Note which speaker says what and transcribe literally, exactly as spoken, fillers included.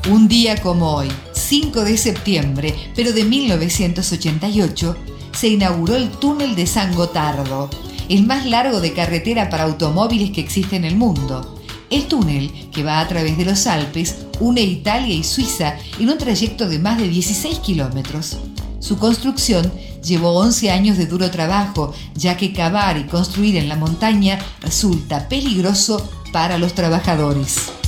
Speaker 1: Un día como hoy, cinco de septiembre, pero de mil novecientos ochenta y ocho, se inauguró el túnel de San Gotardo, el más largo de carretera para automóviles que existe en el mundo. El túnel, que va a través de los Alpes, une Italia y Suiza en un trayecto de más de dieciséis kilómetros. Su construcción llevó once años de duro trabajo, ya que cavar y construir en la montaña resulta peligroso para los trabajadores.